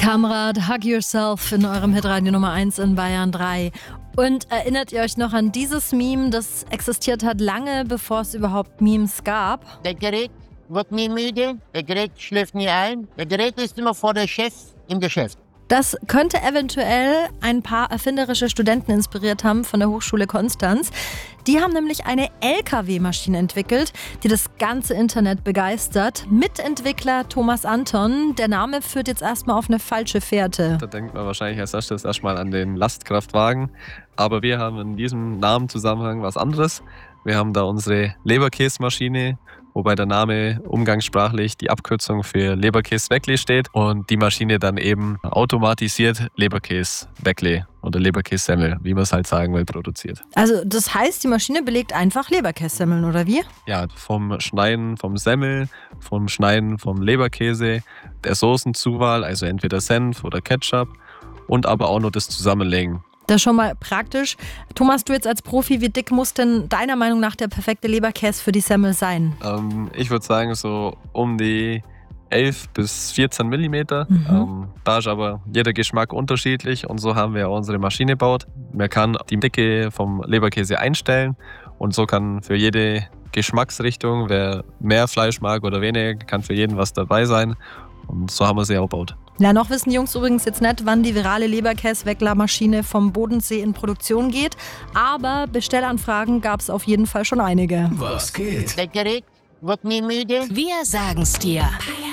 Kamrat, Hug Yourself in eurem Hitradio Nummer 1 in Bayern 3. Und erinnert ihr euch noch an dieses Meme, das existiert hat lange bevor es überhaupt Memes gab? Der Gerät wird nie müde, der Gerät schläft nie ein, der Gerät ist immer vor der Chef im Geschäft. Das könnte eventuell ein paar erfinderische Studenten inspiriert haben von der Hochschule Konstanz. Die haben nämlich eine LKW-Maschine entwickelt, die das ganze Internet begeistert. Mitentwickler Thomas Anton. Der Name führt jetzt erstmal auf eine falsche Fährte. Da denkt man wahrscheinlich als erstes erstmal an den Lastkraftwagen. Aber wir haben in diesem Namenzusammenhang was anderes. Wir haben da unsere Leberkäsmaschine, wobei der Name umgangssprachlich die Abkürzung für Leberkäse-Weckle steht und die Maschine dann eben automatisiert Leberkäse-Weckle oder Leberkässemmel, wie man es halt sagen will, produziert. Also das heißt, die Maschine belegt einfach Leberkässemmeln, oder wie? Ja, vom Schneiden vom Semmel, vom Schneiden vom Leberkäse, der Soßenzuwahl, also entweder Senf oder Ketchup und aber auch noch das Zusammenlegen. Das ist schon mal praktisch. Thomas, du jetzt als Profi, wie dick muss denn deiner Meinung nach der perfekte Leberkäse für die Semmel sein? Ich würde sagen so um die 11 bis 14 Millimeter. Da ist aber jeder Geschmack unterschiedlich und so haben wir auch unsere Maschine gebaut. Man kann die Dicke vom Leberkäse einstellen und so kann für jede Geschmacksrichtung, wer mehr Fleisch mag oder weniger, kann für jeden was dabei sein. Und so haben wir sie auch gebaut. Ja, noch wissen die Jungs übrigens jetzt nicht, wann die virale Leberkäse-Weckler-Maschine vom Bodensee in Produktion geht. Aber Bestellanfragen gab es auf jeden Fall schon einige. Was geht? Der Gerät wird nie müde. Wir sagen's dir.